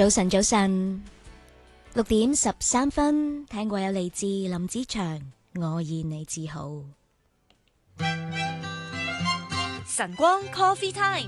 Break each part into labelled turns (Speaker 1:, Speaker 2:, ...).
Speaker 1: 早晨，早晨，6:13，聽過有嚟自林子祥，我以你自豪。
Speaker 2: 晨光 Coffee Time，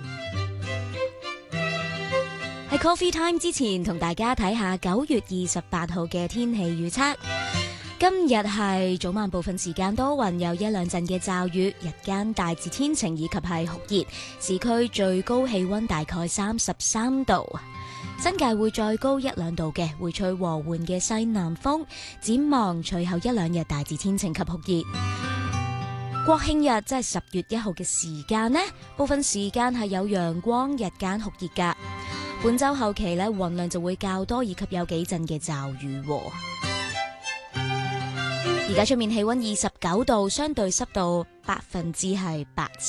Speaker 1: 喺 Coffee Time 之前，同大家睇下9月28號嘅天氣預測。今日係早晚部分時間多雲，有一兩陣嘅驟雨，日間大致天晴以及係酷熱，市區最高氣溫大概33度。新界會再高一兩度嘅，會吹和緩嘅西南風。展望隨後一兩日大致天晴及酷熱。國慶日即係10月1號嘅時間呢，部分時間係有陽光，日間酷熱噶。本周後期呢，雲量就會較多，以及有幾陣嘅驟雨。而家出面氣溫29度，相對濕度81%。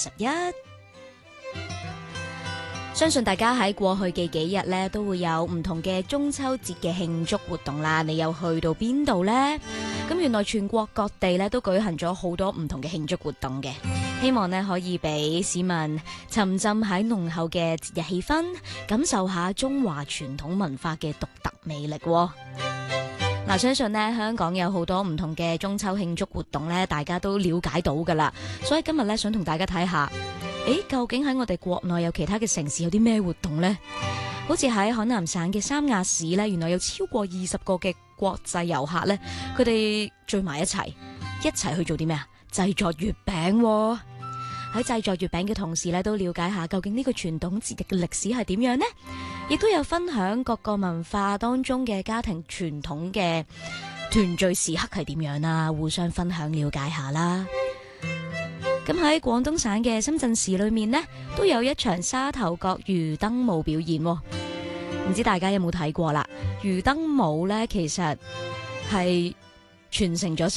Speaker 1: 相信大家喺過去嘅幾日呢，都會有唔同嘅中秋節嘅慶祝活動啦。你又去到邊度呢？咁原來全國各地呢都舉行咗好多唔同嘅慶祝活動嘅，希望呢可以俾市民沉浸喺濃厚嘅節日氣氛，感受下中華傳統文化嘅獨特魅力。嗱，相信呢香港有好多唔同嘅中秋慶祝活動呢，大家都了解到噶啦。所以今日呢，想同大家睇下。究竟喺我哋國內有其他嘅城市有啲咩活動呢？好似喺海南省嘅三亞市呢，原來有超過20個嘅國際遊客呢，佢哋聚埋一齊去做啲咩啊？製作月餅喎。喺製作月餅嘅同時呢，都了解下究竟呢個傳統節日嘅歷史係點樣呢？亦都有分享各個文化當中嘅家庭傳統嘅團聚時刻係點樣啊，互相分享了解下啦。咁喺廣東省嘅深圳市裏面呢，都有一場沙頭角魚燈舞表演，唔知大家有冇睇過啦？魚燈舞呢，其實係傳承咗